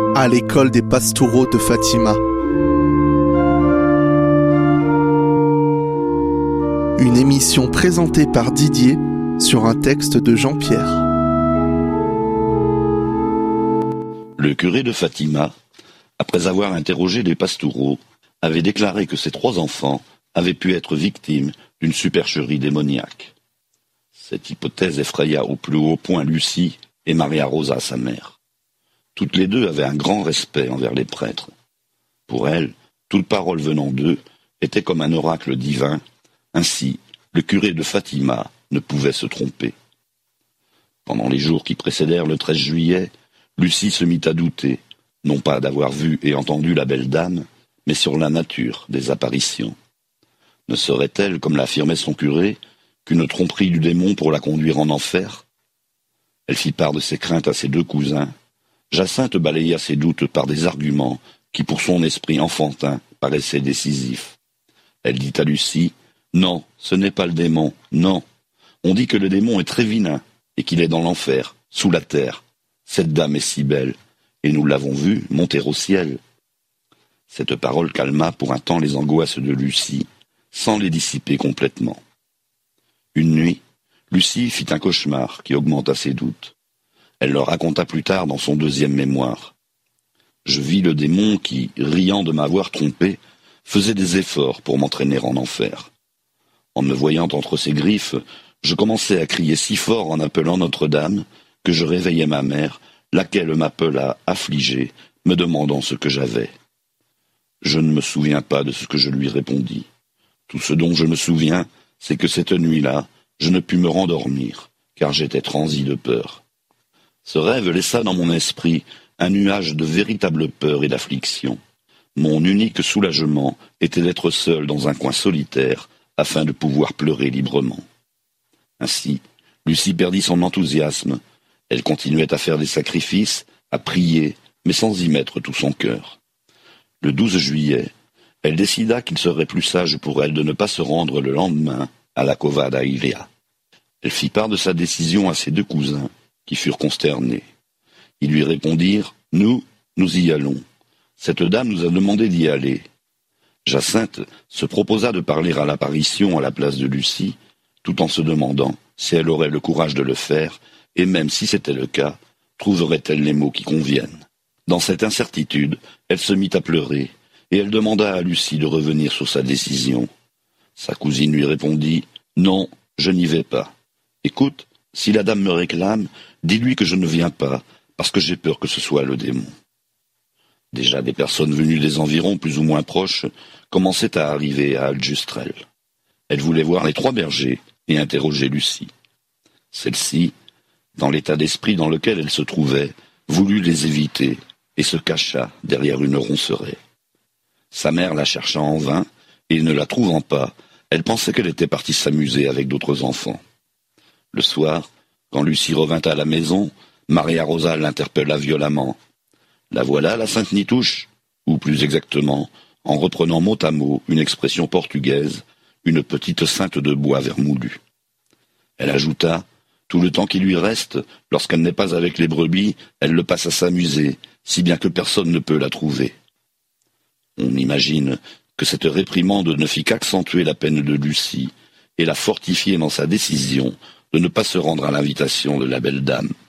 à l'école des Pastoureaux de Fatima. Une émission présentée par Didier sur un texte de Jean-Pierre. Le curé de Fatima, après avoir interrogé les Pastoureaux, avait déclaré que ses 3 enfants avaient pu être victimes d'une supercherie démoniaque. Cette hypothèse effraya au plus haut point Lucie et Maria Rosa, sa mère. Toutes les deux avaient un grand respect envers les prêtres. Pour elles, toute parole venant d'eux était comme un oracle divin. Ainsi, le curé de Fatima ne pouvait se tromper. Pendant les jours qui précédèrent le 13 juillet, Lucie se mit à douter, non pas d'avoir vu et entendu la belle dame, mais sur la nature des apparitions. Ne serait-elle, comme l'affirmait son curé, qu'une tromperie du démon pour la conduire en enfer ? Elle fit part de ses craintes à ses 2 cousins. Jacinthe balaya ses doutes par des arguments qui, pour son esprit enfantin, paraissaient décisifs. Elle dit à Lucie : « Non, ce n'est pas le démon, non. On dit que le démon est très vilain et qu'il est dans l'enfer, sous la terre. Cette dame est si belle, et nous l'avons vue monter au ciel. » Cette parole calma pour un temps les angoisses de Lucie, sans les dissiper complètement. Une nuit, Lucie fit un cauchemar qui augmenta ses doutes. Elle le raconta plus tard dans son 2e mémoire. « Je vis le démon qui, riant de m'avoir trompé, faisait des efforts pour m'entraîner en enfer. En me voyant entre ses griffes, je commençai à crier si fort en appelant Notre-Dame que je réveillai ma mère, laquelle m'appela affligée, me demandant ce que j'avais. Je ne me souviens pas de ce que je lui répondis. Tout ce dont je me souviens, c'est que cette nuit-là, je ne pus me rendormir, car j'étais transi de peur. Ce rêve laissa dans mon esprit un nuage de véritable peur et d'affliction. Mon unique soulagement était d'être seul dans un coin solitaire, afin de pouvoir pleurer librement. Ainsi, Lucie perdit son enthousiasme. Elle continuait à faire des sacrifices, à prier, mais sans y mettre tout son cœur. Le 12 juillet, elle décida qu'il serait plus sage pour elle de ne pas se rendre le lendemain à la Cova da Iria. Elle fit part de sa décision à ses 2 cousins, qui furent consternés. Ils lui répondirent : « Nous y allons. Cette dame nous a demandé d'y aller. » Jacinthe se proposa de parler à l'apparition à la place de Lucie, tout en se demandant si elle aurait le courage de le faire, et même si c'était le cas, trouverait-elle les mots qui conviennent. Dans cette incertitude, elle se mit à pleurer, et elle demanda à Lucie de revenir sur sa décision. Sa cousine lui répondit : « Non, je n'y vais pas. Écoute, si la dame me réclame, dis-lui que je ne viens pas, parce que j'ai peur que ce soit le démon. » Déjà des personnes venues des environs plus ou moins proches commençaient à arriver à Aljustrel. Elles voulaient voir les 3 bergers et interroger Lucie. Celle-ci, dans l'état d'esprit dans lequel elle se trouvait, voulut les éviter et se cacha derrière une ronceraie. Sa mère la chercha en vain, et ne la trouvant pas, elle pensait qu'elle était partie s'amuser avec d'autres enfants. Le soir, quand Lucie revint à la maison, Maria Rosa l'interpella violemment. « La voilà, la Sainte Nitouche ?» Ou plus exactement, en reprenant mot à mot une expression portugaise, une petite sainte de bois vermoulu. Elle ajouta : « Tout le temps qui lui reste, lorsqu'elle n'est pas avec les brebis, elle le passe à s'amuser, si bien que personne ne peut la trouver. » On imagine que cette réprimande ne fit qu'accentuer la peine de Lucie et la fortifier dans sa décision de ne pas se rendre à l'invitation de la belle dame.